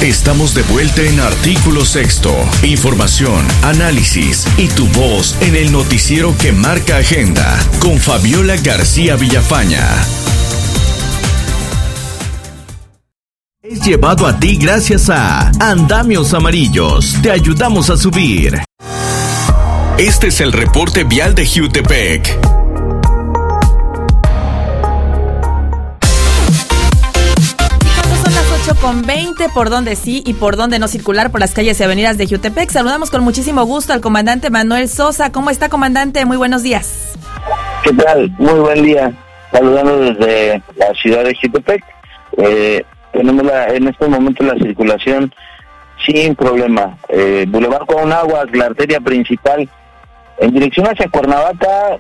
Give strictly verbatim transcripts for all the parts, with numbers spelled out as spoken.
Estamos de vuelta en Artículo Sexto. Información, análisis y tu voz en el noticiero que marca agenda con Fabiola García Villafaña. Es llevado a ti gracias a Andamios Amarillos. Te ayudamos a subir. Este es el reporte vial de Jiutepec. Con veinte, por donde sí y por donde no circular por las calles y avenidas de Jiutepec. Saludamos con muchísimo gusto al comandante Manuel Sosa. ¿Cómo está, comandante? Muy buenos días. ¿Qué tal? Muy buen día. Saludando desde la ciudad de Jiutepec. Eh, tenemos la, en este momento la circulación sin problema. Eh, Boulevard Cuauhnáhuac, la arteria principal, en dirección hacia Cuernavaca,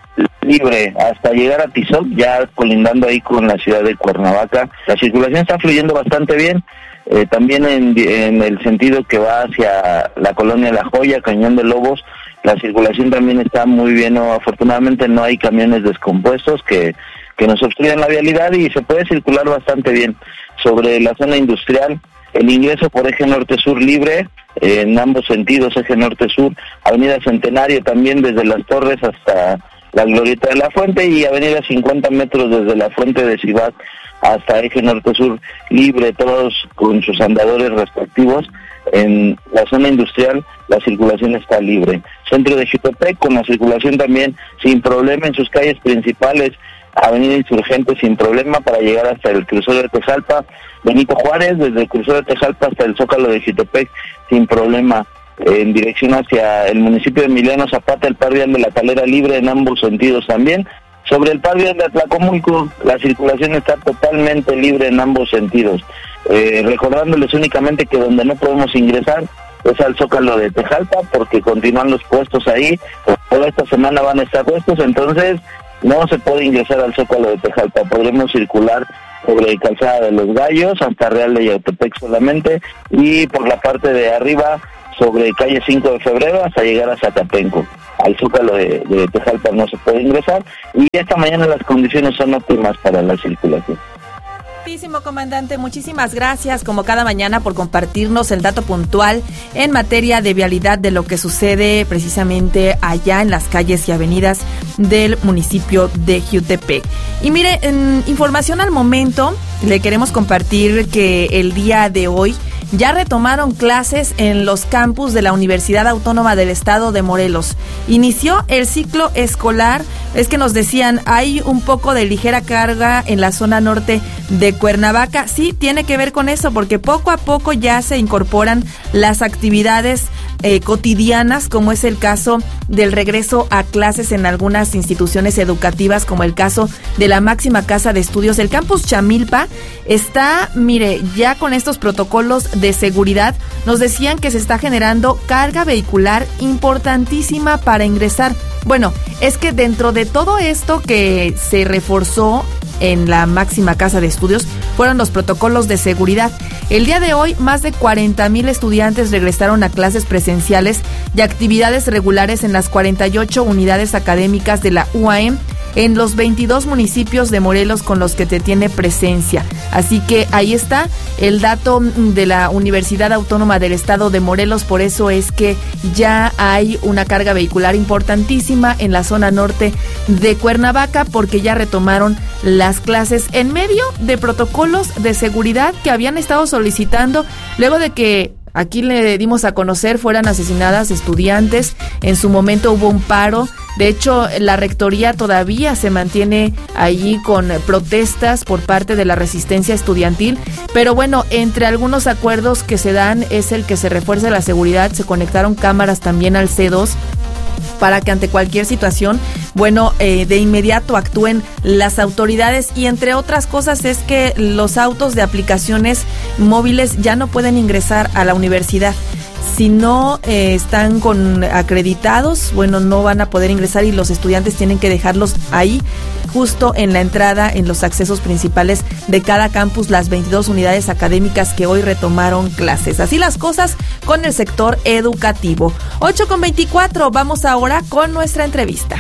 libre hasta llegar a Tizoc, ya colindando ahí con la ciudad de Cuernavaca. La circulación está fluyendo bastante bien, eh, también en, en el sentido que va hacia la colonia La Joya, Cañón de Lobos, la circulación también está muy bien. No, afortunadamente no hay camiones descompuestos que, que nos obstruyan la vialidad y se puede circular bastante bien. Sobre la zona industrial, el ingreso por eje norte-sur libre, eh, en ambos sentidos, eje norte-sur, avenida Centenario también desde Las Torres hasta la Glorieta de la Fuente y avenida cincuenta metros desde la Fuente de Cibac hasta eje norte-sur libre, todos con sus andadores respectivos. En la zona industrial la circulación está libre. Centro de Jiutepec con la circulación también sin problema en sus calles principales, avenida Insurgente sin problema para llegar hasta el crucero de Tejalpa, Benito Juárez desde el crucero de Tejalpa hasta el Zócalo de Jiutepec sin problema. En dirección hacia el municipio de Emiliano Zapata, el par vial de la Calera libre en ambos sentidos también. Sobre el par vial de Atlacomulco, la circulación está totalmente libre en ambos sentidos. Eh, recordándoles únicamente que donde no podemos ingresar es al Zócalo de Tejalpa, porque continúan los puestos ahí, toda esta semana van a estar puestos, entonces no se puede ingresar al Zócalo de Tejalpa. Podremos circular sobre Calzada de los Gallos hasta Real de Yautepec solamente, y por la parte de arriba sobre calle cinco de febrero hasta llegar a Zacatenco. Al Zócalo de, de Tejalpa no se puede ingresar y esta mañana las condiciones son óptimas para la circulación. Muchísimo, comandante, muchísimas gracias como cada mañana por compartirnos el dato puntual en materia de vialidad de lo que sucede precisamente allá en las calles y avenidas del municipio de Jiutepec. Y mire, en información al momento, le queremos compartir que el día de hoy ya retomaron clases en los campus de la Universidad Autónoma del Estado de Morelos. Inició el ciclo escolar. Es que nos decían, hay un poco de ligera carga en la zona norte de Cuernavaca. Sí, tiene que ver con eso, porque poco a poco ya se incorporan las actividades eh, cotidianas, como es el caso del regreso a clases en algunas instituciones educativas, como el caso de la máxima casa de estudios. El campus Chamilpa está, mire, ya con estos protocolos de seguridad. Nos decían que se está generando carga vehicular importantísima para ingresar. Bueno, es que dentro de todo esto que se reforzó en la máxima casa de estudios fueron los protocolos de seguridad. El día de hoy, más de cuarenta mil estudiantes regresaron a clases presenciales y actividades regulares en las cuarenta y ocho unidades académicas de la U A M en los veintidós municipios de Morelos con los que te tiene presencia. Así que ahí está el dato de la Universidad Autónoma del Estado de Morelos. Por eso es que ya hay una carga vehicular importantísima en la zona norte de Cuernavaca, porque ya retomaron las clases en medio de protocolos de seguridad que habían estado solicitando luego de que aquí le dimos a conocer fueran asesinadas estudiantes. En su momento hubo un paro. De hecho, la rectoría todavía se mantiene allí con protestas por parte de la resistencia estudiantil. Pero bueno, entre algunos acuerdos que se dan es el que se refuerce la seguridad. Se conectaron cámaras también al C dos para que ante cualquier situación, bueno, eh, de inmediato actúen las autoridades. Y entre otras cosas es que los autos de aplicaciones móviles ya no pueden ingresar a la universidad. Si no eh, están con acreditados, bueno, no van a poder ingresar y los estudiantes tienen que dejarlos ahí, justo en la entrada, en los accesos principales de cada campus, las veintidós unidades académicas que hoy retomaron clases. Así las cosas con el sector educativo. ocho con veinticuatro, vamos ahora con nuestra entrevista.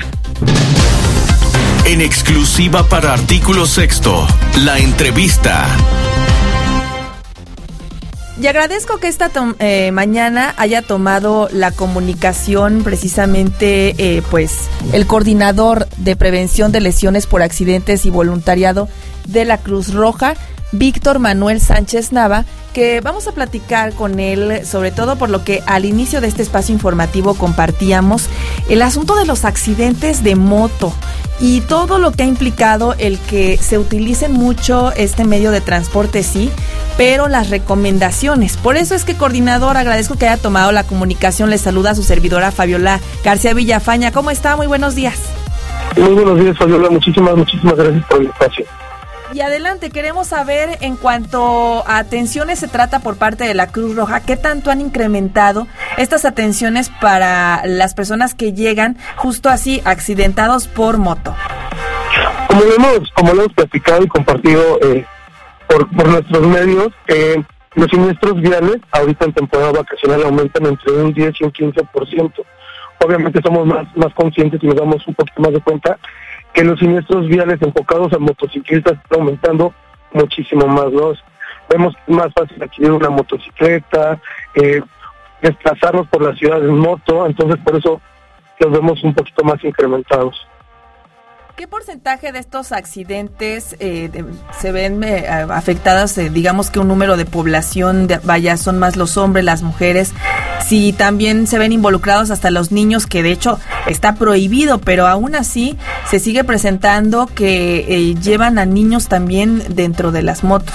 En exclusiva para Artículo Sexto, la entrevista. Y agradezco que esta to- eh, mañana haya tomado la comunicación precisamente eh, pues el coordinador de prevención de lesiones por accidentes y voluntariado de la Cruz Roja, Víctor Manuel Sánchez Nava, que vamos a platicar con él, sobre todo por lo que al inicio de este espacio informativo compartíamos, el asunto de los accidentes de moto y todo lo que ha implicado el que se utilice mucho este medio de transporte, sí, pero las recomendaciones. Por eso es que, coordinador, agradezco que haya tomado la comunicación. Le saluda a su servidora Fabiola García Villafaña. ¿Cómo está? Muy buenos días. Muy buenos días, Fabiola. Muchísimas, muchísimas gracias por el espacio. Y adelante, queremos saber, en cuanto a atenciones se trata por parte de la Cruz Roja, ¿qué tanto han incrementado estas atenciones para las personas que llegan justo así, accidentados por moto? Como lo hemos, como lo hemos platicado y compartido eh, por, por nuestros medios, eh, los siniestros viales ahorita en temporada vacacional aumentan entre un diez y un quince por ciento. Obviamente somos más, más conscientes y nos damos un poquito más de cuenta que los siniestros viales enfocados a motociclistas están aumentando muchísimo más, ¿no? Vemos más fácil adquirir una motocicleta, eh, desplazarnos por la ciudad en moto, entonces por eso los vemos un poquito más incrementados. ¿Qué porcentaje de estos accidentes eh, de, se ven eh, afectadas, eh, digamos que un número de población, de, vaya, son más los hombres, las mujeres? Si también se ven involucrados hasta los niños, que de hecho está prohibido, pero aún así se sigue presentando que eh, llevan a niños también dentro de las motos.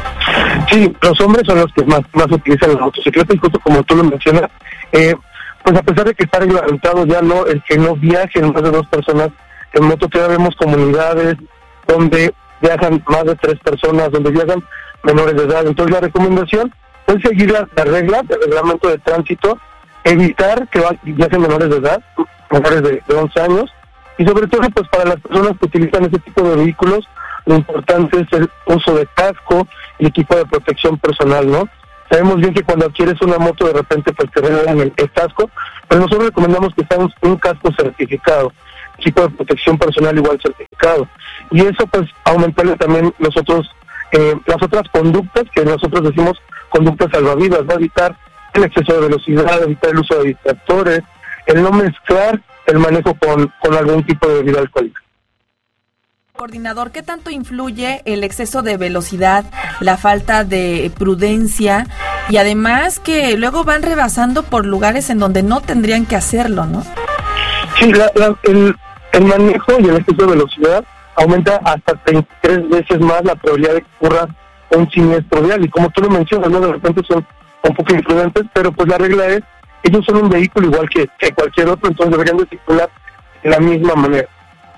Sí, los hombres son los que más, más utilizan la motocicleta, y justo como tú lo mencionas, eh, pues a pesar de que está reglamentado ya no el que no viajen más de dos personas en moto, todavía vemos comunidades donde viajan más de tres personas, donde viajan menores de edad. Entonces la recomendación es seguir las la reglas del reglamento de tránsito, evitar que viajen menores de edad, menores de, de once años, y sobre todo pues para las personas que utilizan ese tipo de vehículos, lo importante es el uso de casco y equipo de protección personal, ¿no? Sabemos bien que cuando adquieres una moto de repente pues te regalan el, el casco, pero nosotros recomendamos que sea un, un casco certificado, equipo de protección personal igual certificado, y eso pues aumentarle también nosotros eh, las otras conductas que nosotros decimos conductas salvavidas, va a evitar el exceso de velocidad, evitar el uso de distractores, el no mezclar el manejo con, con algún tipo de bebida alcohólica. Coordinador, ¿qué tanto influye el exceso de velocidad, la falta de prudencia y además que luego van rebasando por lugares en donde no tendrían que hacerlo, ¿no? Sí, la, la, el, el manejo y el exceso de velocidad aumenta hasta treinta y tres veces más la probabilidad de que ocurra un siniestro vial, y como tú lo mencionas, ¿no? De repente son un poco imprudentes, pero pues la regla es, ellos son un vehículo igual que, que cualquier otro, entonces deberían de circular de la misma manera.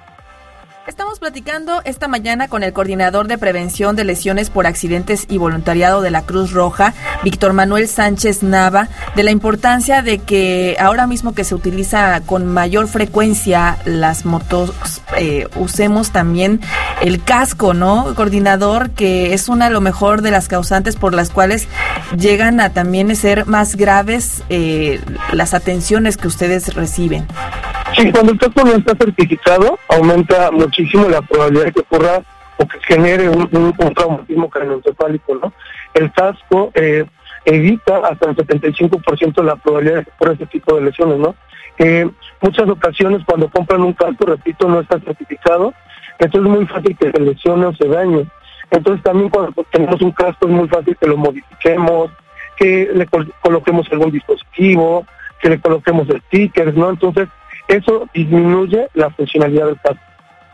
Estamos platicando esta mañana con el coordinador de prevención de lesiones por accidentes y voluntariado de la Cruz Roja, Víctor Manuel Sánchez Nava, de la importancia de que ahora mismo que se utiliza con mayor frecuencia las motos, eh, usemos también el casco, ¿no, coordinador? Que es una a lo mejor de las causantes por las cuales llegan a también ser más graves eh, las atenciones que ustedes reciben. Sí, cuando el casco no está certificado, aumenta muchísimo la probabilidad de que ocurra o que genere un, un, un traumatismo craneoencefálico, ¿no? El casco eh, evita hasta el setenta y cinco por ciento la probabilidad de que ocurra ese tipo de lesiones, ¿no? Eh, muchas ocasiones cuando compran un casco, repito, no está certificado, entonces es muy fácil que se lesione o se dañe. Entonces también cuando tenemos un casco es muy fácil que lo modifiquemos, que le col- coloquemos algún dispositivo, que le coloquemos stickers, ¿no? Entonces eso disminuye la funcionalidad del casco.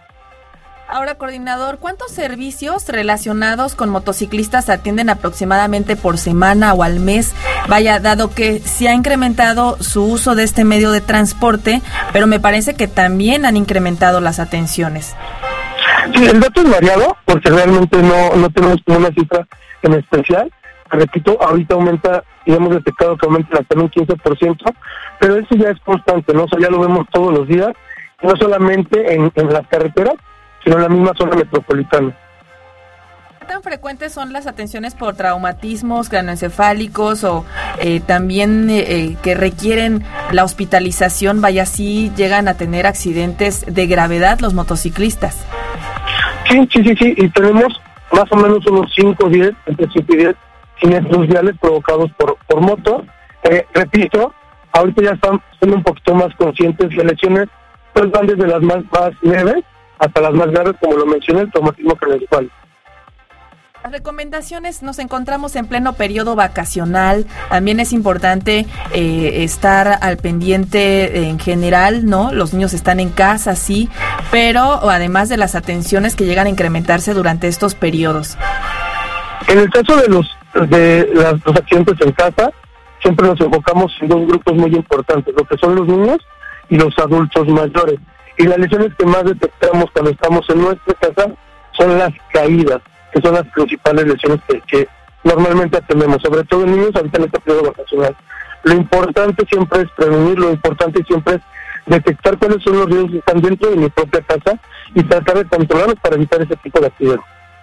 Ahora, coordinador, ¿cuántos servicios relacionados con motociclistas atienden aproximadamente por semana o al mes? Vaya, dado que se ha incrementado su uso de este medio de transporte, pero me parece que también han incrementado las atenciones. Sí, el dato es variado, porque realmente no, no tenemos como una cifra en especial. Repito, ahorita aumenta, y hemos detectado que aumenta hasta un quince por ciento, pero eso ya es constante, ¿no? O sea, ya lo vemos todos los días, no solamente en, en las carreteras, sino en la misma zona metropolitana. ¿Qué tan frecuentes son las atenciones por traumatismos craneoencefálicos o eh, también eh, que requieren la hospitalización? Vaya, si llegan a tener accidentes de gravedad los motociclistas. Sí, sí, sí, sí, y tenemos más o menos unos cinco o diez, entre cinco y diez siniestros viales provocados por, por moto. Eh, repito, ahorita ya están siendo un poquito más conscientes de lesiones, pues van desde las más, más leves hasta las más graves, como lo mencioné, el traumatismo craneoencefálico. Las recomendaciones, nos encontramos en pleno periodo vacacional, también es importante eh, estar al pendiente en general, ¿no? Los niños están en casa, sí, pero además de las atenciones que llegan a incrementarse durante estos periodos. En el caso de los de las, los accidentes en casa, siempre nos enfocamos en dos grupos muy importantes, lo que son los niños y los adultos mayores. Y las lesiones que más detectamos cuando estamos en nuestra casa son las caídas, que son las principales lesiones que, que normalmente atendemos, sobre todo en niños ahorita en este periodo vacacional. Lo importante siempre es prevenir, lo importante siempre es detectar cuáles son los riesgos que están dentro de mi propia casa y tratar de controlarlos para evitar ese tipo de accidentes.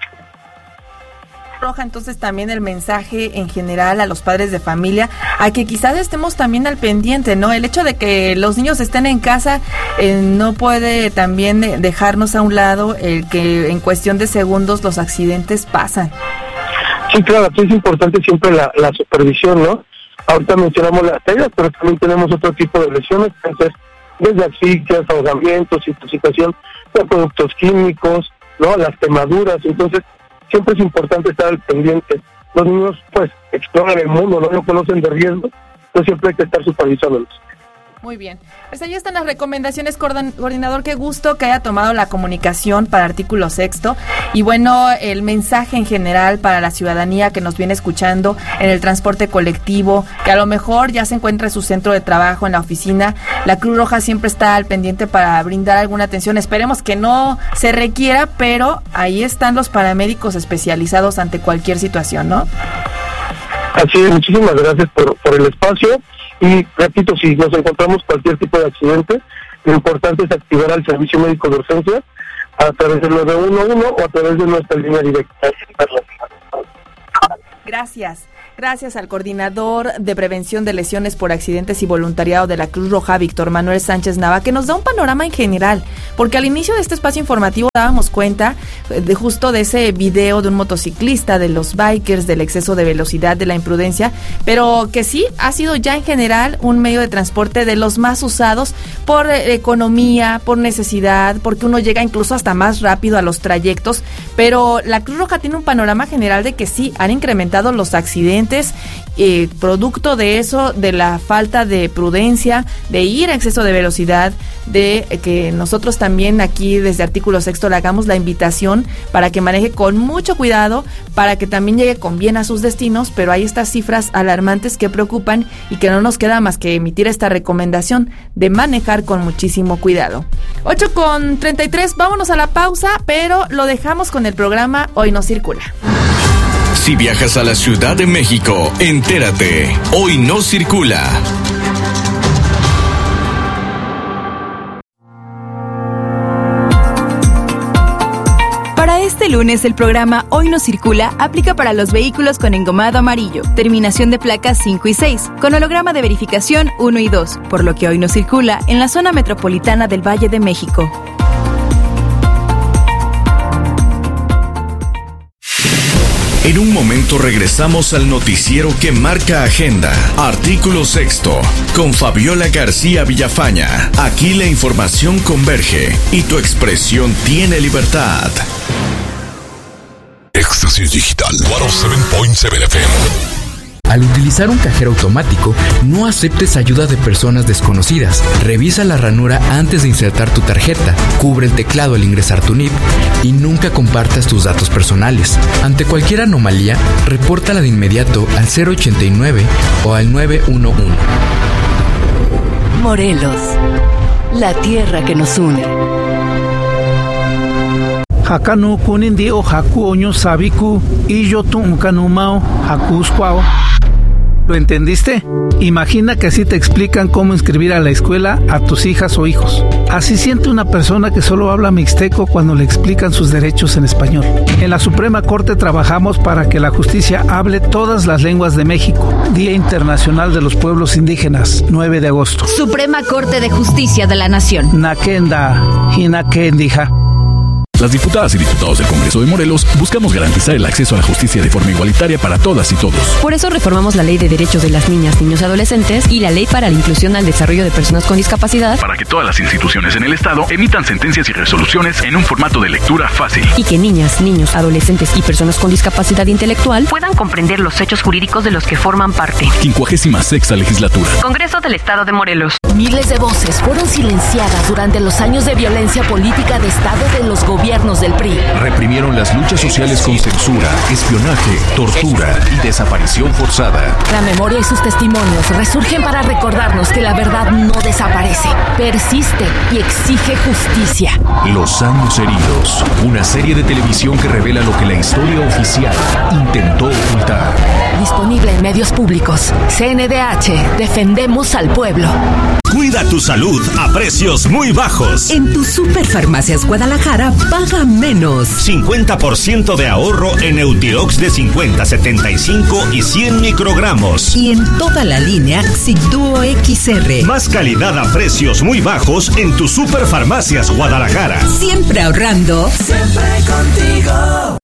Roja, entonces también el mensaje en general a los padres de familia, a que quizás estemos también al pendiente, ¿no? El hecho de que los niños estén en casa eh, no puede también dejarnos a un lado el que en cuestión de segundos los accidentes pasan. Sí, claro, aquí es importante siempre la, la supervisión, ¿no? Ahorita mencionamos las caídas, pero también tenemos otro tipo de lesiones, entonces, desde asfixias, ahogamientos, intoxicación de productos químicos, ¿no? Las quemaduras, entonces siempre es importante estar al pendiente. Los niños, pues, exploran el mundo, no lo conocen de riesgo, entonces siempre hay que estar supervisándolos. Muy bien. Pues ahí están las recomendaciones, coordinador. Qué gusto que haya tomado la comunicación para Artículo Sexto. Y bueno, el mensaje en general para la ciudadanía que nos viene escuchando en el transporte colectivo, que a lo mejor ya se encuentra en su centro de trabajo, en la oficina. La Cruz Roja siempre está al pendiente para brindar alguna atención. Esperemos que no se requiera, pero ahí están los paramédicos especializados ante cualquier situación, ¿no? Así es, muchísimas gracias por, por el espacio. Y repito, si nos encontramos cualquier tipo de accidente, lo importante es activar al servicio médico de urgencia a través del nueve uno uno o a través de nuestra línea directa. Gracias. Gracias al coordinador de prevención de lesiones por accidentes y voluntariado de la Cruz Roja, Víctor Manuel Sánchez Nava, que nos da un panorama en general, porque al inicio de este espacio informativo dábamos cuenta de justo de ese video de un motociclista, de los bikers, del exceso de velocidad, de la imprudencia, pero que sí ha sido ya en general un medio de transporte de los más usados por economía, por necesidad, porque uno llega incluso hasta más rápido a los trayectos, pero la Cruz Roja tiene un panorama general de que sí han incrementado los accidentes, Eh, producto de eso, de la falta de prudencia, de ir a exceso de velocidad, de eh, que nosotros también aquí desde Artículo Sexto le hagamos la invitación para que maneje con mucho cuidado, para que también llegue con bien a sus destinos, pero hay estas cifras alarmantes que preocupan y que no nos queda más que emitir esta recomendación de manejar con muchísimo cuidado. ocho con treinta y tres, vámonos a la pausa, pero lo dejamos con el programa Hoy No Circula. Si viajas a la Ciudad de México, entérate. Hoy No Circula. Para este lunes, el programa Hoy No Circula aplica para los vehículos con engomado amarillo, terminación de placas cinco y seis, con holograma de verificación uno y dos, por lo que hoy no circula en la zona metropolitana del Valle de México. En un momento regresamos al noticiero que marca agenda. Artículo Sexto, con Fabiola García Villafaña. Aquí la información converge y tu expresión tiene libertad. Éxtasis Digital ciento siete punto siete F M. Al utilizar un cajero automático, no aceptes ayuda de personas desconocidas. Revisa la ranura antes de insertar tu tarjeta, cubre el teclado al ingresar tu N I P y nunca compartas tus datos personales. Ante cualquier anomalía, repórtala de inmediato al cero ochenta y nueve o al nueve uno uno. Morelos, la tierra que nos une. Hakanu kunindi o haku oño sabiku y yo tu kanumao haku squao. ¿Lo entendiste? Imagina que así te explican cómo inscribir a la escuela a tus hijas o hijos. Así siente una persona que solo habla mixteco cuando le explican sus derechos en español. En la Suprema Corte trabajamos para que la justicia hable todas las lenguas de México. Día Internacional de los Pueblos Indígenas, nueve de agosto. Suprema Corte de Justicia de la Nación. Nakenda, Hinakendija. Las diputadas y diputados del Congreso de Morelos buscamos garantizar el acceso a la justicia de forma igualitaria para todas y todos. Por eso reformamos la Ley de Derechos de las Niñas, Niños y Adolescentes y la Ley para la Inclusión al Desarrollo de Personas con Discapacidad, para que todas las instituciones en el Estado emitan sentencias y resoluciones en un formato de lectura fácil. Y que niñas, niños, adolescentes y personas con discapacidad intelectual puedan comprender los hechos jurídicos de los que forman parte. quincuagésima sexta Legislatura. Congreso del Estado de Morelos. Miles de voces fueron silenciadas durante los años de violencia política de Estado de los gobiernos del P R I. Reprimieron las luchas sociales con censura, espionaje, tortura y desaparición forzada. La memoria y sus testimonios resurgen para recordarnos que la verdad no desaparece, persiste y exige justicia. Los años heridos. Una serie de televisión que revela lo que la historia oficial intentó ocultar. Disponible en medios públicos. C N D H. Defendemos al pueblo. Cuida tu salud a precios muy bajos. En tu Superfarmacias Guadalajara paga menos. cincuenta por ciento de ahorro en Eutirox de cincuenta, setenta y cinco y cien microgramos. Y en toda la línea Sigduo X R. Más calidad a precios muy bajos en tu Superfarmacias Guadalajara. Siempre ahorrando. Siempre contigo.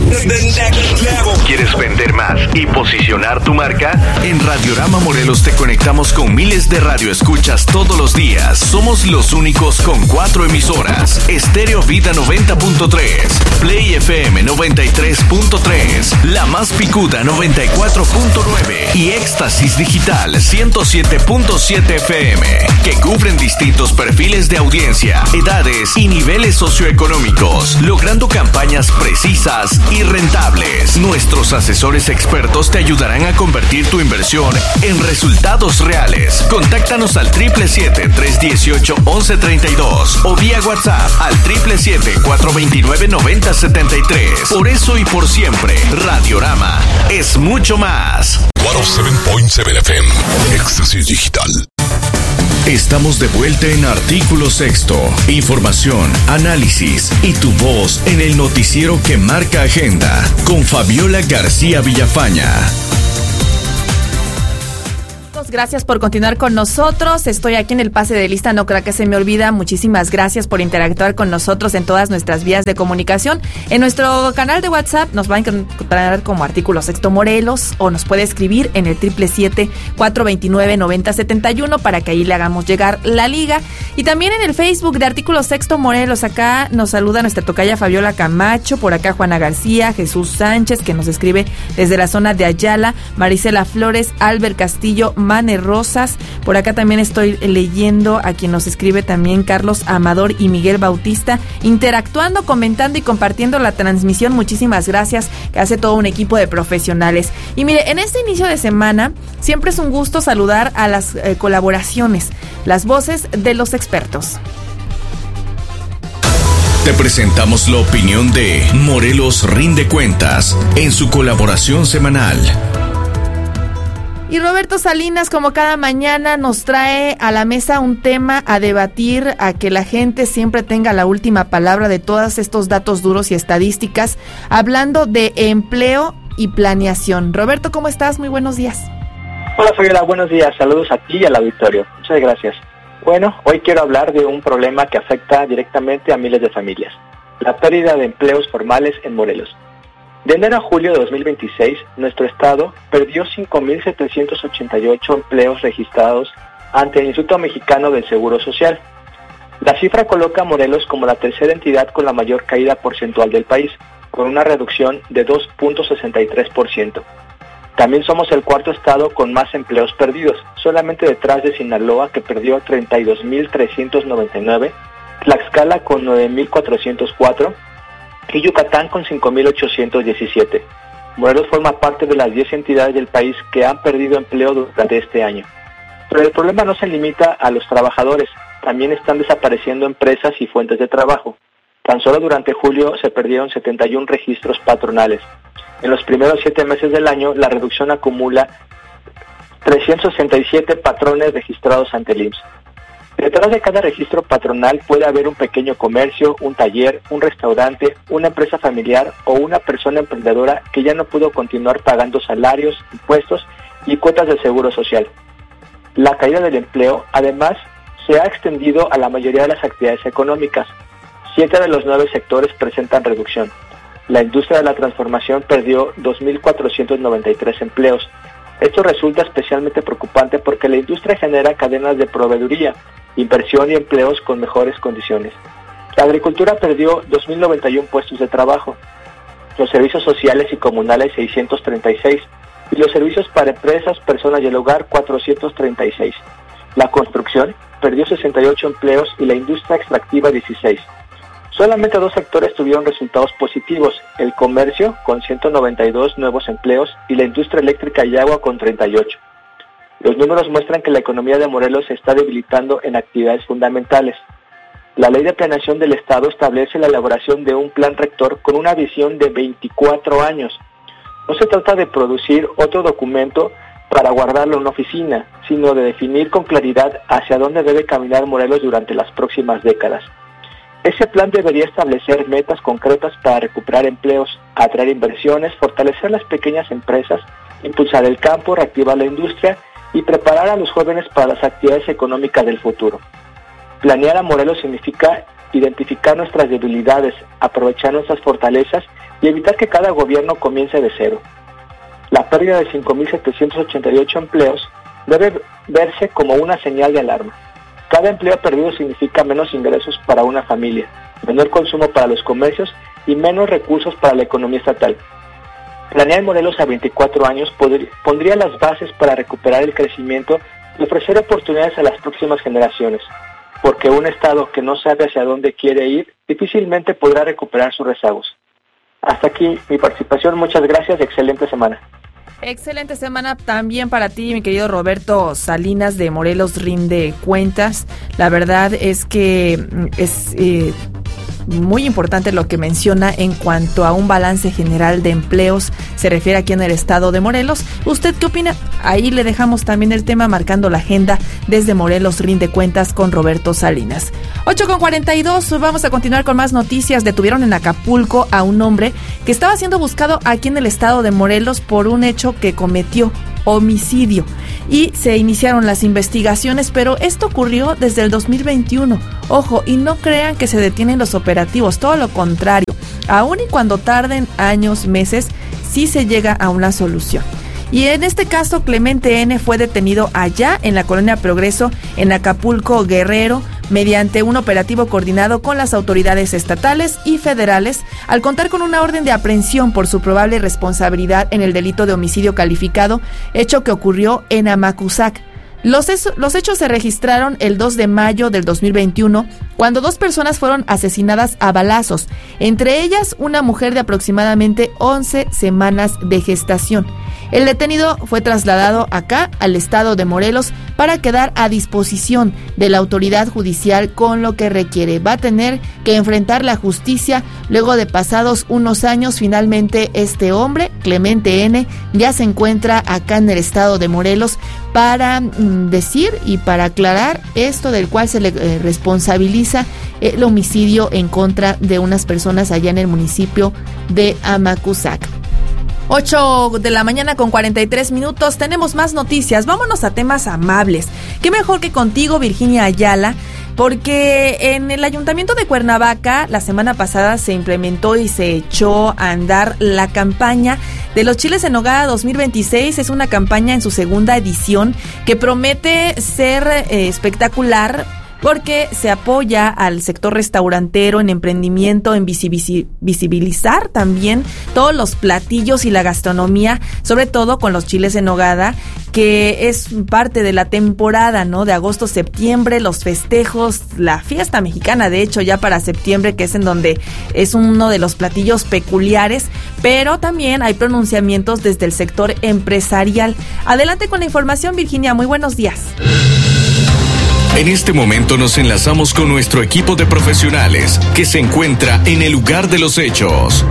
¿Quieres vender más y posicionar tu marca? En Radiorama Morelos te conectamos con miles de radioescuchas todos los días. Somos los únicos con cuatro emisoras: Estéreo Vida noventa punto tres, Play F M noventa y tres punto tres, La Más Picuda noventa y cuatro punto nueve y Éxtasis Digital ciento siete punto siete F M, que cubren distintos perfiles de audiencia, edades y niveles socioeconómicos, logrando campañas precisas y rentables. Nuestros asesores expertos te ayudarán a convertir tu inversión en resultados reales. Contáctanos al siete siete siete, tres uno ocho, once treinta y dos o vía WhatsApp al siete siete siete, cuatro dos nueve, nueve cero siete tres. Por eso y por siempre, Radiorama es mucho más. ciento siete punto siete F M, Éxtasis Digital. Estamos de vuelta en Artículo Sexto. Información, análisis y tu voz en el noticiero que marca agenda con Fabiola García Villafaña. Gracias por continuar con nosotros. Estoy aquí en el pase de lista, no creo que se me olvida. Muchísimas gracias por interactuar con nosotros en todas nuestras vías de comunicación. En nuestro canal de WhatsApp nos va a encontrar como Artículo Sexto Morelos, o nos puede escribir en el siete siete siete, cuatro dos nueve, nueve cero siete uno para que ahí le hagamos llegar la liga. Y también en el Facebook de Artículo Sexto Morelos, acá nos saluda nuestra tocaya Fabiola Camacho, por acá Juana García, Jesús Sánchez, que nos escribe desde la zona de Ayala, Marisela Flores, Albert Castillo, Mane Rosas. Por acá también estoy leyendo a quien nos escribe también Carlos Amador y Miguel Bautista, interactuando, comentando y compartiendo la transmisión. Muchísimas gracias, que hace todo un equipo de profesionales. Y mire, en este inicio de semana siempre es un gusto saludar a las eh, colaboraciones, las voces de los expertos. Te presentamos la opinión de Morelos Rinde Cuentas en su colaboración semanal. Y Roberto Salinas, como cada mañana, nos trae a la mesa un tema a debatir, a que la gente siempre tenga la última palabra de todos estos datos duros y estadísticas, hablando de empleo y planeación. Roberto, ¿cómo estás? Muy buenos días. Hola, Fabiola, buenos días. Saludos a ti y al auditorio. Muchas gracias. Bueno, hoy quiero hablar de un problema que afecta directamente a miles de familias: la pérdida de empleos formales en Morelos. De enero a julio de dos mil veintiséis, nuestro estado perdió cinco mil setecientos ochenta y ocho empleos registrados ante el Instituto Mexicano del Seguro Social. La cifra coloca a Morelos como la tercera entidad con la mayor caída porcentual del país, con una reducción de dos punto sesenta y tres por ciento. También somos el cuarto estado con más empleos perdidos, solamente detrás de Sinaloa, que perdió treinta y dos mil trescientos noventa y nueve, Tlaxcala con nueve mil cuatrocientos cuatro, y Yucatán con cinco mil ochocientos diecisiete. Morelos forma parte de las diez entidades del país que han perdido empleo durante este año. Pero el problema no se limita a los trabajadores, también están desapareciendo empresas y fuentes de trabajo. Tan solo durante julio se perdieron setenta y uno registros patronales. En los primeros siete meses del año, la reducción acumula trescientos sesenta y siete patrones registrados ante el I M S S. Detrás de cada registro patronal puede haber un pequeño comercio, un taller, un restaurante, una empresa familiar o una persona emprendedora que ya no pudo continuar pagando salarios, impuestos y cuotas de seguro social. La caída del empleo, además, se ha extendido a la mayoría de las actividades económicas. Siete de los nueve sectores presentan reducción. La industria de la transformación perdió dos mil cuatrocientos noventa y tres empleos. Esto resulta especialmente preocupante porque la industria genera cadenas de proveeduría, inversión y empleos con mejores condiciones. La agricultura perdió dos mil noventa y uno puestos de trabajo, los servicios sociales y comunales seiscientos treinta y seis y los servicios para empresas, personas y el hogar cuatrocientos treinta y seis. La construcción perdió sesenta y ocho empleos y la industria extractiva dieciséis. Solamente dos sectores tuvieron resultados positivos, el comercio con ciento noventa y dos nuevos empleos y la industria eléctrica y agua con treinta y ocho. Los números muestran que la economía de Morelos se está debilitando en actividades fundamentales. La Ley de Planeación del Estado establece la elaboración de un plan rector con una visión de veinticuatro años. No se trata de producir otro documento para guardarlo en una oficina, sino de definir con claridad hacia dónde debe caminar Morelos durante las próximas décadas. Ese plan debería establecer metas concretas para recuperar empleos, atraer inversiones, fortalecer las pequeñas empresas, impulsar el campo, reactivar la industria y preparar a los jóvenes para las actividades económicas del futuro. Planear a Morelos significa identificar nuestras debilidades, aprovechar nuestras fortalezas y evitar que cada gobierno comience de cero. La pérdida de cinco mil setecientos ochenta y ocho empleos debe verse como una señal de alarma. Cada empleo perdido significa menos ingresos para una familia, menor consumo para los comercios y menos recursos para la economía estatal. Planear Morelos a veinticuatro años podría, pondría las bases para recuperar el crecimiento y ofrecer oportunidades a las próximas generaciones, porque un Estado que no sabe hacia dónde quiere ir difícilmente podrá recuperar sus rezagos. Hasta aquí mi participación, muchas gracias y excelente semana. Excelente semana también para ti, mi querido Roberto Salinas de Morelos Rinde Cuentas. La verdad es que es eh, muy importante lo que menciona en cuanto a un balance general de empleos se refiere aquí en el estado de Morelos. ¿Usted qué opina? Ahí le dejamos también el tema marcando la agenda desde Morelos Rinde Cuentas con Roberto Salinas. ocho con cuarenta y dos, vamos a continuar con más noticias. Detuvieron en Acapulco a un hombre que estaba siendo buscado aquí en el estado de Morelos por un hecho que cometió, homicidio, y se iniciaron las investigaciones, pero esto ocurrió desde el dos mil veintiuno. Ojo, y no crean que se detienen los operativos, todo lo contrario. Aún y cuando tarden años, meses, sí se llega a una solución. Y en este caso, Clemente N. fue detenido allá en la colonia Progreso, en Acapulco, Guerrero, mediante un operativo coordinado con las autoridades estatales y federales, al contar con una orden de aprehensión por su probable responsabilidad en el delito de homicidio calificado, hecho que ocurrió en Amacuzac. Los, es, los hechos se registraron el dos de mayo del dos mil veintiuno, cuando dos personas fueron asesinadas a balazos, entre ellas una mujer de aproximadamente once semanas de gestación. El detenido fue trasladado acá, al estado de Morelos, para quedar a disposición de la autoridad judicial con lo que requiere. Va a tener que enfrentar la justicia luego de pasados unos años. Finalmente, este hombre, Clemente N., ya se encuentra acá en el estado de Morelos para mm, decir y para aclarar esto del cual se le eh, responsabiliza el homicidio en contra de unas personas allá en el municipio de Amacuzac. ocho de la mañana con cuarenta y tres minutos, tenemos más noticias. Vámonos a temas amables. Qué mejor que contigo, Virginia Ayala, porque en el Ayuntamiento de Cuernavaca la semana pasada se implementó y se echó a andar la campaña de los chiles en nogada dos mil veintiséis. Es una campaña en su segunda edición que promete ser eh, espectacular, porque se apoya al sector restaurantero en emprendimiento, en visibilizar también todos los platillos y la gastronomía, sobre todo con los chiles en nogada, que es parte de la temporada, ¿no? De agosto, septiembre, los festejos, la fiesta mexicana, de hecho, ya para septiembre, que es en donde es uno de los platillos peculiares, pero también hay pronunciamientos desde el sector empresarial. Adelante con la información, Virginia, muy buenos días. En este momento nos enlazamos con nuestro equipo de profesionales que se encuentra en el lugar de los hechos.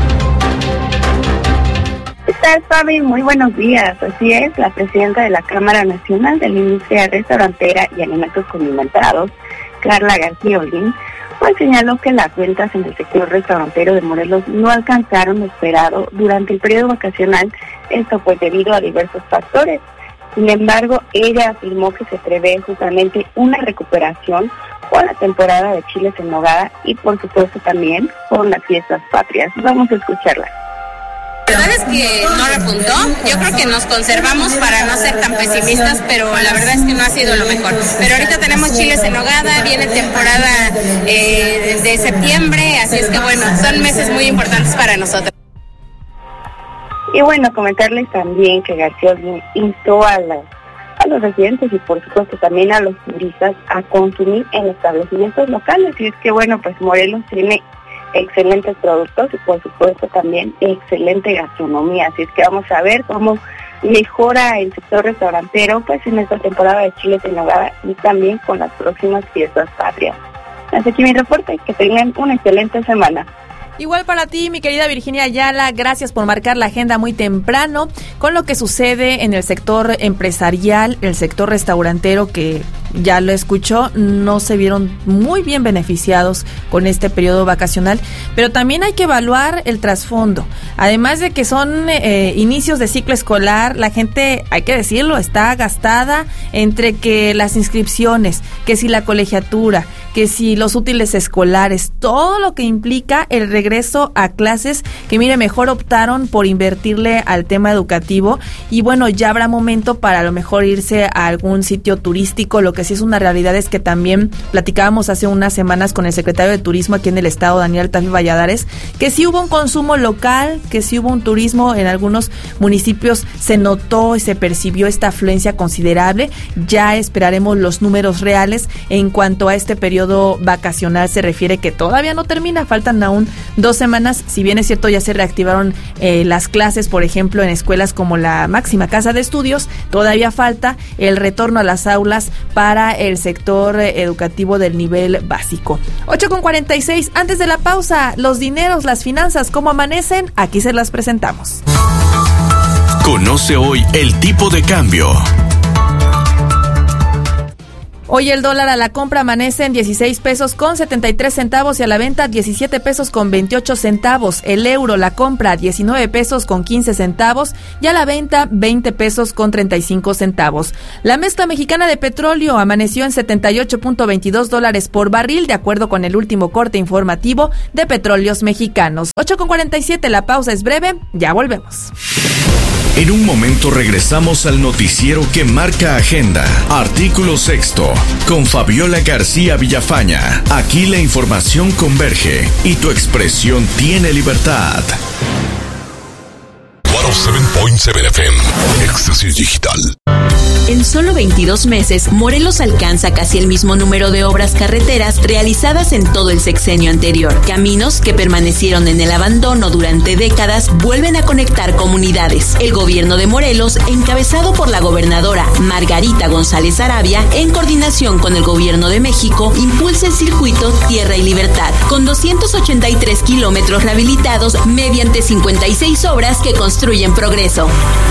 ¿Qué tal, Fabi? Muy buenos días. Así es, la presidenta de la Cámara Nacional de la Industria Restaurantera y Alimentos Condimentados, Carla García Holguín, pues señaló que las ventas en el sector restaurantero de Morelos no alcanzaron lo esperado durante el periodo vacacional, esto pues debido a diversos factores. Sin embargo, ella afirmó que se prevé justamente una recuperación con la temporada de chiles en nogada y por supuesto también con las fiestas patrias. Vamos a escucharla. La verdad es que no repuntó, yo creo que nos conservamos para no ser tan pesimistas, pero la verdad es que no ha sido lo mejor. Pero ahorita tenemos chiles en nogada, viene temporada eh, de septiembre, así es que bueno, son meses muy importantes para nosotros. Y bueno, comentarles también que García Olguín instó a, la, a los residentes y por supuesto también a los turistas a consumir en establecimientos locales. Y es que bueno, pues Morelos tiene excelentes productos y por supuesto también excelente gastronomía, así es que vamos a ver cómo mejora el sector restaurantero pues en esta temporada de chiles en nogada y también con las próximas fiestas patrias. Hasta aquí mi reporte, que tengan una excelente semana. Igual para ti, mi querida Virginia Ayala, gracias por marcar la agenda muy temprano con lo que sucede en el sector empresarial, el sector restaurantero, que ya lo escuchó, no se vieron muy bien beneficiados con este periodo vacacional, pero también hay que evaluar el trasfondo. Además de que son eh, inicios de ciclo escolar, la gente, hay que decirlo, está gastada entre que las inscripciones, que si la colegiatura, que si los útiles escolares, todo lo que implica el regreso a clases, que mire, mejor optaron por invertirle al tema educativo y bueno, ya habrá momento para a lo mejor irse a algún sitio turístico. Lo que sí es una realidad es que también platicábamos hace unas semanas con el secretario de Turismo aquí en el estado, Daniel Tafi Valladares, que sí hubo un consumo local, que sí hubo un turismo en algunos municipios, se notó y se percibió esta afluencia considerable. Ya esperaremos los números reales en cuanto a este periodo vacacional se refiere, que todavía no termina, faltan aún dos semanas. Si bien es cierto, ya se reactivaron eh, las clases, por ejemplo, en escuelas como la Máxima Casa de Estudios, todavía falta el retorno a las aulas para el sector eh, educativo del nivel básico. ocho con cuarenta y seis, antes de la pausa, los dineros, las finanzas, ¿cómo amanecen? Aquí se las presentamos. Conoce hoy el tipo de cambio. Hoy el dólar a la compra amanece en dieciséis pesos con setenta y tres centavos y a la venta diecisiete pesos con veintiocho centavos. El euro la compra diecinueve pesos con quince centavos y a la venta veinte pesos con treinta y cinco centavos. La mezcla mexicana de petróleo amaneció en setenta y ocho punto veintidós dólares por barril, de acuerdo con el último corte informativo de Petróleos Mexicanos. ocho con cuarenta y siete, la pausa es breve, ya volvemos. En un momento regresamos al noticiero que marca agenda. Artículo sexto, con Fabiola García Villafaña. Aquí la información converge y tu expresión tiene libertad. ciento siete punto siete F M, Éxtasis Digital. En solo veintidós meses, Morelos alcanza casi el mismo número de obras carreteras realizadas en todo el sexenio anterior. Caminos que permanecieron en el abandono durante décadas vuelven a conectar comunidades. El gobierno de Morelos, encabezado por la gobernadora Margarita González Arabia, en coordinación con el gobierno de México, impulsa el circuito Tierra y Libertad, con doscientos ochenta y tres kilómetros rehabilitados mediante cincuenta y seis obras que construyen progreso.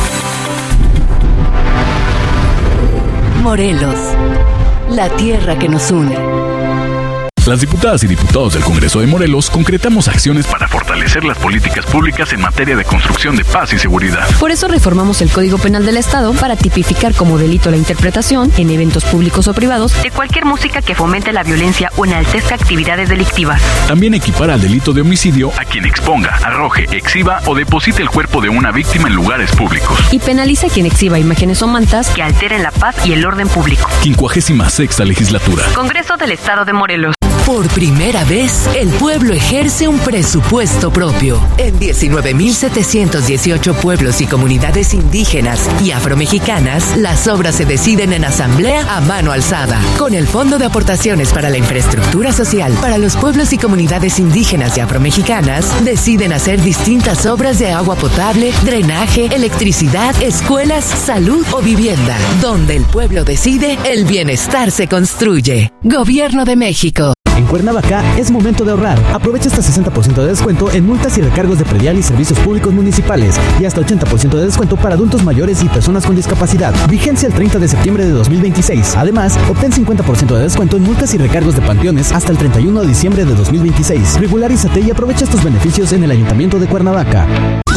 Morelos, la tierra que nos une. Las diputadas y diputados del Congreso de Morelos concretamos acciones para fortalecer las políticas públicas en materia de construcción de paz y seguridad. Por eso reformamos el Código Penal del Estado para tipificar como delito la interpretación, en eventos públicos o privados, de cualquier música que fomente la violencia o enaltezca actividades delictivas. También equipara al delito de homicidio a quien exponga, arroje, exhiba o deposite el cuerpo de una víctima en lugares públicos. Y penaliza a quien exhiba imágenes o mantas que alteren la paz y el orden público. quincuagésima sexta legislatura. Congreso del Estado de Morelos. Por primera vez, el pueblo ejerce un presupuesto propio. En diecinueve mil setecientos dieciocho pueblos y comunidades indígenas y afromexicanas, las obras se deciden en asamblea a mano alzada. Con el Fondo de Aportaciones para la Infraestructura Social para los pueblos y comunidades indígenas y afromexicanas, deciden hacer distintas obras de agua potable, drenaje, electricidad, escuelas, salud o vivienda. Donde el pueblo decide, el bienestar se construye. Gobierno de México. En Cuernavaca es momento de ahorrar. Aprovecha hasta sesenta por ciento de descuento en multas y recargos de predial y servicios públicos municipales y hasta ochenta por ciento de descuento para adultos mayores y personas con discapacidad. Vigencia el treinta de septiembre de dos mil veintiséis. Además, obtén cincuenta por ciento de descuento en multas y recargos de panteones hasta el treinta y uno de diciembre de dos mil veintiséis. Regularízate y aprovecha estos beneficios en el Ayuntamiento de Cuernavaca.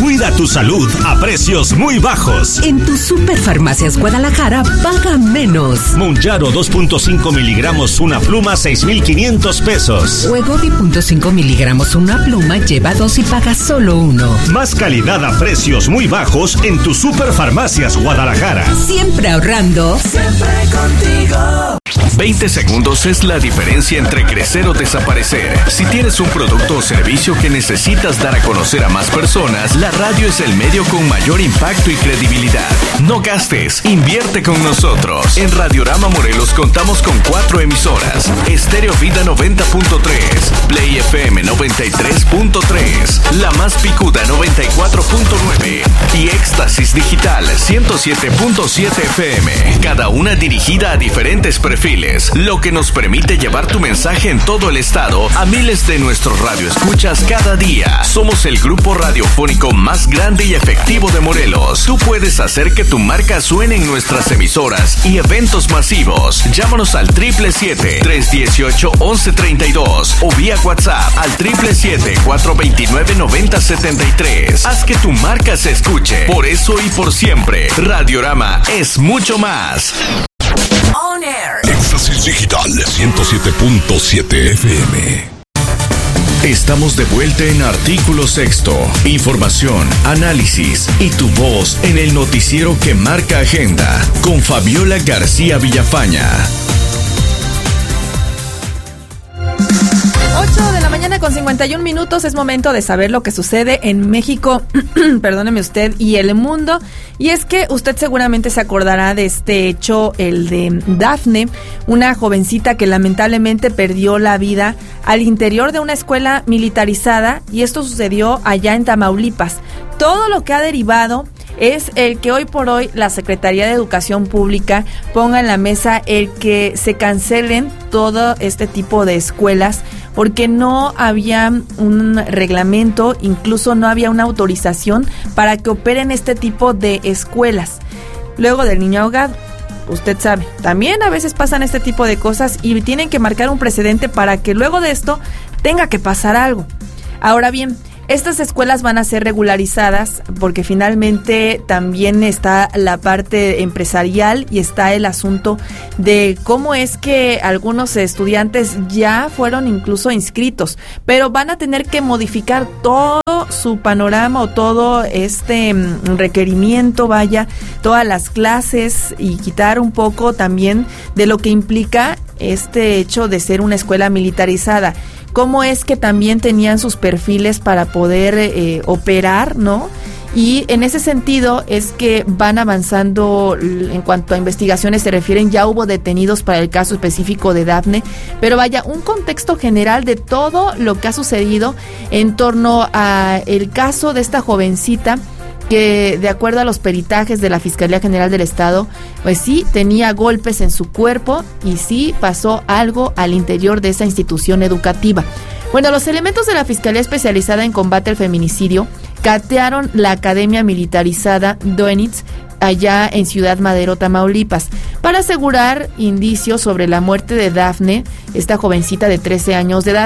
Cuida tu salud a precios muy bajos. En tu Superfarmacias Guadalajara, paga menos. Mounjaro dos punto cinco miligramos una pluma, seis mil quinientos pesos. Wegovy punto cinco miligramos una pluma, lleva dos y paga solo uno. Más calidad a precios muy bajos en tu Superfarmacias Guadalajara. Siempre ahorrando. Siempre contigo. veinte segundos es la diferencia entre crecer o desaparecer. Si tienes un producto o servicio que necesitas dar a conocer a más personas, la radio es el medio con mayor impacto y credibilidad. No gastes, invierte con nosotros. En Radiorama Morelos contamos con cuatro emisoras: Estéreo Vida noventa punto tres, Play F M noventa y tres punto tres, La Más Picuda noventa y cuatro punto nueve y Éxtasis Digital ciento siete punto siete F M. Cada una dirigida a diferentes perfiles, lo que nos permite llevar tu mensaje en todo el estado a miles de nuestros radioescuchas cada día. Somos el grupo radiofónico más grande y efectivo de Morelos. Tú puedes hacer que tu marca suene en nuestras emisoras y eventos masivos. Llámanos al triple siete, tres dieciocho, once treinta y dos o vía WhatsApp al triple siete, cuatro veintinueve, noventa setenta y tres. Haz que tu marca se escuche. Por eso y por siempre, Radiorama es mucho más. On Air. Éxtasis Digital ciento siete punto siete F M. Estamos de vuelta en Artículo Sexto. Información, análisis y tu voz en el noticiero que marca agenda con Fabiola García Villafaña. ocho de la mañana con cincuenta y un minutos, es momento de saber lo que sucede en México, perdóneme usted, y el mundo. Y es que usted seguramente se acordará de este hecho, el de Dafne, una jovencita que lamentablemente perdió la vida al interior de una escuela militarizada, y esto sucedió allá en Tamaulipas. Todo lo que ha derivado es el que hoy por hoy la Secretaría de Educación Pública ponga en la mesa el que se cancelen todo este tipo de escuelas, porque no había un reglamento, incluso no había una autorización para que operen este tipo de escuelas. Luego del niño ahogado, usted sabe, también a veces pasan este tipo de cosas y tienen que marcar un precedente para que luego de esto tenga que pasar algo. Ahora bien, estas escuelas van a ser regularizadas porque finalmente también está la parte empresarial y está el asunto de cómo es que algunos estudiantes ya fueron incluso inscritos, pero van a tener que modificar todo su panorama o todo este requerimiento, vaya, todas las clases, y quitar un poco también de lo que implica este hecho de ser una escuela militarizada. Cómo es que también tenían sus perfiles para poder eh, operar, ¿no? Y en ese sentido es que van avanzando en cuanto a investigaciones se refieren. Ya hubo detenidos para el caso específico de Dafne, pero vaya, un contexto general de todo lo que ha sucedido en torno a el caso de esta jovencita, que de acuerdo a los peritajes de la Fiscalía General del Estado, pues sí tenía golpes en su cuerpo y sí pasó algo al interior de esa institución educativa. Bueno, los elementos de la Fiscalía Especializada en Combate al Feminicidio catearon la Academia Militarizada Doenitz allá en Ciudad Madero, Tamaulipas, para asegurar indicios sobre la muerte de Dafne, esta jovencita de trece años de edad.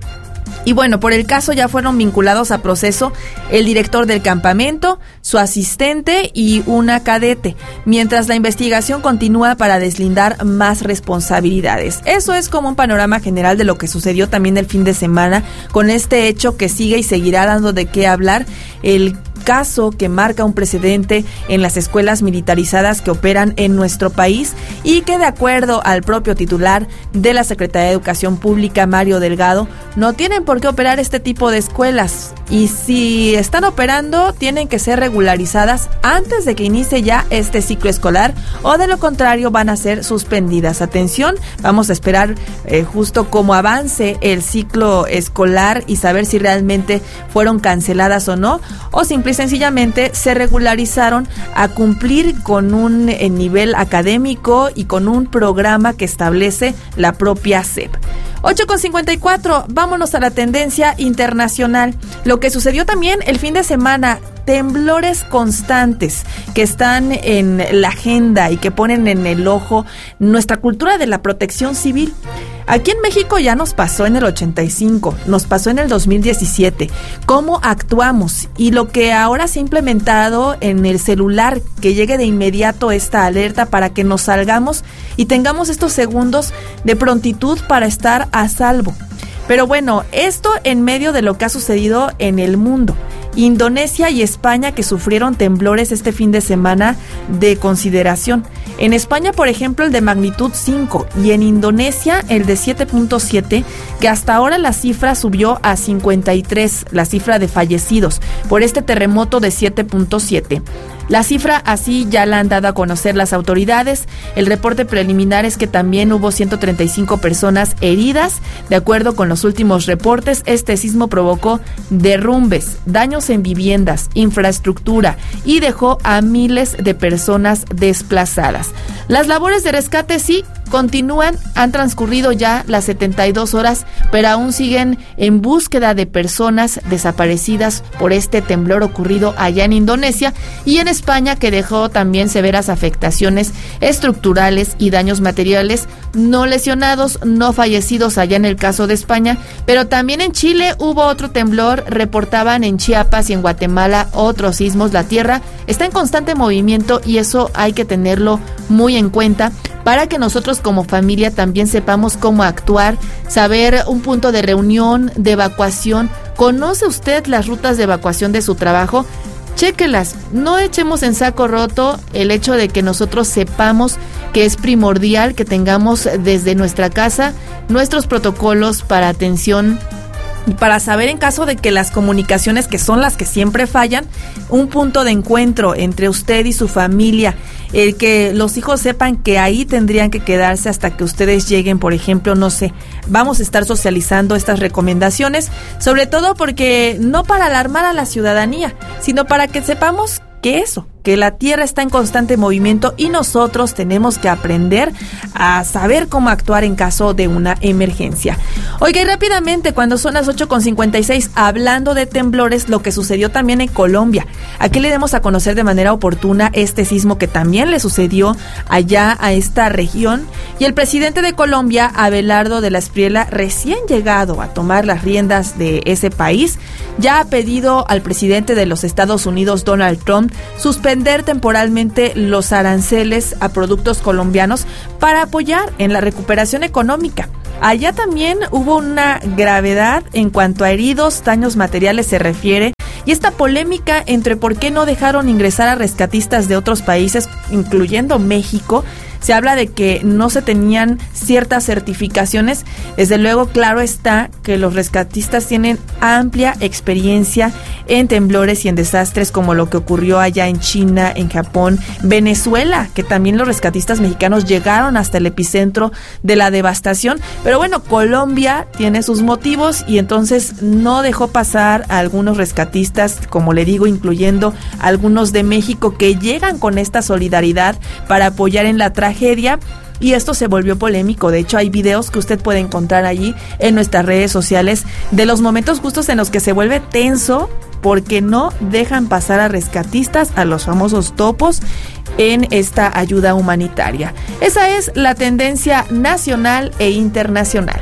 Y bueno, por el caso ya fueron vinculados a proceso el director del campamento, su asistente y una cadete, mientras la investigación continúa para deslindar más responsabilidades. Eso es como un panorama general de lo que sucedió también el fin de semana con este hecho que sigue y seguirá dando de qué hablar, el caso que marca un precedente en las escuelas militarizadas que operan en nuestro país y que, de acuerdo al propio titular de la Secretaría de Educación Pública, Mario Delgado, no tienen por qué operar este tipo de escuelas, y si están operando tienen que ser regularizadas antes de que inicie ya este ciclo escolar, o de lo contrario van a ser suspendidas. Atención, vamos a esperar eh, justo cómo avance el ciclo escolar y saber si realmente fueron canceladas o no, o simplemente sencillamente se regularizaron a cumplir con un eh, nivel académico y con un programa que establece la propia S E P. ocho con cincuenta y cuatro, vámonos a la tendencia internacional. Lo que sucedió también el fin de semana temblores constantes que están en la agenda y que ponen en el ojo nuestra cultura de la protección civil. Aquí en México ya nos pasó en el ochenta y cinco, nos pasó en el dos mil diecisiete. ¿Cómo actuamos? Y lo que ahora se ha implementado en el celular, que llegue de inmediato esta alerta para que nos salgamos y tengamos estos segundos de prontitud para estar a salvo. Pero bueno, esto en medio de lo que ha sucedido en el mundo. Indonesia y España, que sufrieron temblores este fin de semana de consideración. En España, por ejemplo, el de magnitud cinco y en Indonesia el de siete punto siete, que hasta ahora la cifra subió a cincuenta y tres, la cifra de fallecidos por este terremoto de siete punto siete. La cifra así ya la han dado a conocer las autoridades. El reporte preliminar es que también hubo ciento treinta y cinco personas heridas. De acuerdo con los últimos reportes, este sismo provocó derrumbes, daños en viviendas, infraestructura y dejó a miles de personas desplazadas. Las labores de rescate sí continúan, han transcurrido ya las setenta y dos horas, pero aún siguen en búsqueda de personas desaparecidas por este temblor ocurrido allá en Indonesia y en España, que dejó también severas afectaciones estructurales y daños materiales, no lesionados, no fallecidos allá en el caso de España, pero también en Chile hubo otro temblor, reportaban en Chiapas y en Guatemala otros sismos. La tierra está en constante movimiento y eso hay que tenerlo muy en cuenta para que nosotros como familia también sepamos cómo actuar, saber un punto de reunión, de evacuación. ¿Conoce usted las rutas de evacuación de su trabajo? Chéquelas, no echemos en saco roto el hecho de que nosotros sepamos que es primordial que tengamos desde nuestra casa nuestros protocolos para atención y para saber, en caso de que las comunicaciones, que son las que siempre fallan, un punto de encuentro entre usted y su familia, el que los hijos sepan que ahí tendrían que quedarse hasta que ustedes lleguen, por ejemplo, no sé, vamos a estar socializando estas recomendaciones, sobre todo porque no para alarmar a la ciudadanía, sino para que sepamos que eso, que la Tierra está en constante movimiento y nosotros tenemos que aprender a saber cómo actuar en caso de una emergencia. Oiga, y rápidamente, cuando son las ocho con cincuenta y seis, hablando de temblores, lo que sucedió también en Colombia. Aquí le demos a conocer de manera oportuna este sismo que también le sucedió allá a esta región. Y el presidente de Colombia, Abelardo de la Espriella, recién llegado a tomar las riendas de ese país, ya ha pedido al presidente de los Estados Unidos, Donald Trump, suspender temporalmente los aranceles a productos colombianos para apoyar en la recuperación económica. Allá también hubo una gravedad en cuanto a heridos, daños materiales se refiere, y esta polémica entre por qué no dejaron ingresar a rescatistas de otros países, incluyendo México. Se habla de que no se tenían ciertas certificaciones. Desde luego, claro está que los rescatistas tienen amplia experiencia en temblores y en desastres como lo que ocurrió allá en China, en Japón, Venezuela, que también los rescatistas mexicanos llegaron hasta el epicentro de la devastación. Pero bueno, Colombia tiene sus motivos y entonces no dejó pasar a algunos rescatistas, como le digo, incluyendo algunos de México que llegan con esta solidaridad para apoyar en la tragedia. Y esto se volvió polémico. De hecho, hay videos que usted puede encontrar allí en nuestras redes sociales de los momentos justos en los que se vuelve tenso porque no dejan pasar a rescatistas, a los famosos topos, en esta ayuda humanitaria. Esa es la tendencia nacional e internacional.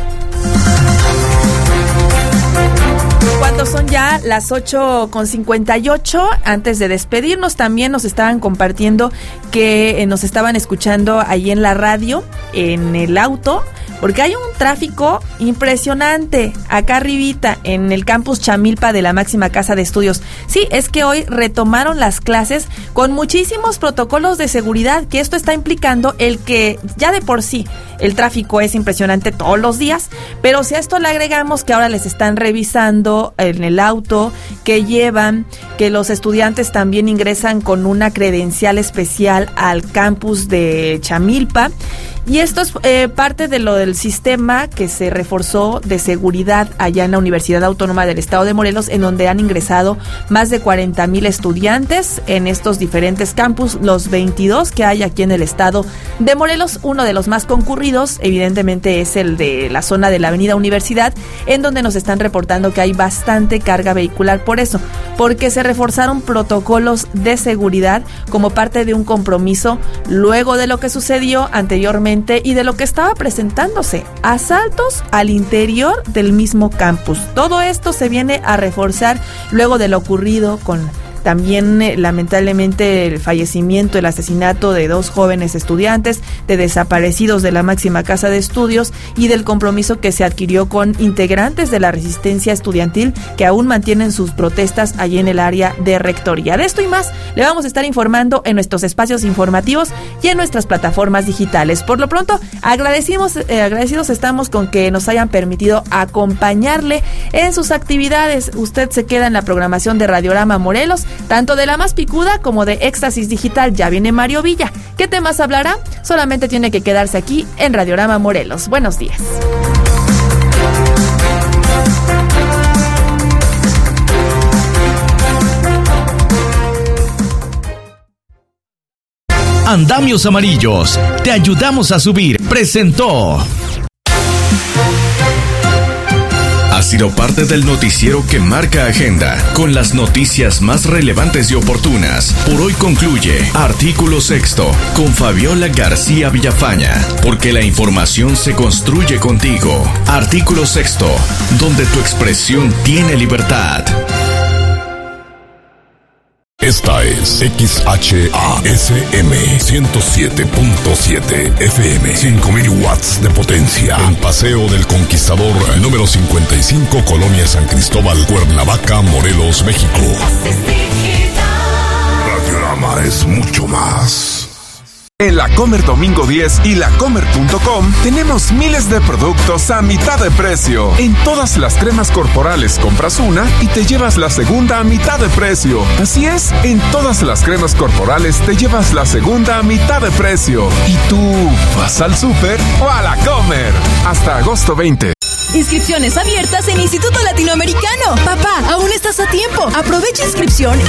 Cuando son ya las ocho con cincuenta y ocho, antes de despedirnos, también nos estaban compartiendo que eh, nos estaban escuchando ahí en la radio, en el auto, porque hay un tráfico impresionante acá arribita en el campus Chamilpa de la máxima casa de estudios. Sí, es que hoy retomaron las clases con muchísimos protocolos de seguridad, que esto está implicando el que ya de por sí el tráfico es impresionante todos los días, pero si a esto le agregamos que ahora les están revisando en el auto que llevan, que los estudiantes también ingresan con una credencial especial al campus de Chamilpa, Y esto es eh, parte de lo del sistema que se reforzó de seguridad allá en la Universidad Autónoma del Estado de Morelos, en donde han ingresado más de cuarenta mil estudiantes en estos diferentes campus, los veintidós que hay aquí en el estado de Morelos. Uno de los más concurridos, evidentemente, es el de la zona de la Avenida Universidad, en donde nos están reportando que hay bastante carga vehicular por eso, porque se reforzaron protocolos de seguridad como parte de un compromiso luego de lo que sucedió anteriormente y de lo que estaba presentándose, asaltos al interior del mismo campus. Todo esto se viene a reforzar luego de lo ocurrido con también eh, lamentablemente el fallecimiento, el asesinato de dos jóvenes estudiantes, de desaparecidos de la máxima casa de estudios y del compromiso que se adquirió con integrantes de la resistencia estudiantil que aún mantienen sus protestas allí en el área de rectoría. De esto y más le vamos a estar informando en nuestros espacios informativos y en nuestras plataformas digitales. Por lo pronto, agradecimos, eh, agradecidos estamos con que nos hayan permitido acompañarle en sus actividades. Usted se queda en la programación de Radiorama Morelos, tanto de la más picuda como de Éxtasis Digital. Ya viene Mario Villa. ¿Qué temas hablará? Solamente tiene que quedarse aquí en Radiorama Morelos. Buenos días. Andamios Amarillos, te ayudamos a subir. Presentó. Ha sido parte del noticiero que marca agenda, con las noticias más relevantes y oportunas. Por hoy concluye Artículo Sexto con Fabiola García Villafaña, porque la información se construye contigo. Artículo Sexto, donde tu expresión tiene libertad. Esta es X H A S M ciento siete punto siete F M, cinco mil watts de potencia, en Paseo del Conquistador, número cincuenta y cinco, Colonia San Cristóbal, Cuernavaca, Morelos, México. Radiorama es mucho más. En la Comer Domingo diez y la comer punto com tenemos miles de productos a mitad de precio. En todas las cremas corporales compras una y te llevas la segunda a mitad de precio. Así es, en todas las cremas corporales te llevas la segunda a mitad de precio. ¿Y tú vas al súper o a la Comer? Hasta agosto veinte. Inscripciones abiertas en Instituto Latinoamericano. Papá, aún estás a tiempo. Aprovecha inscripción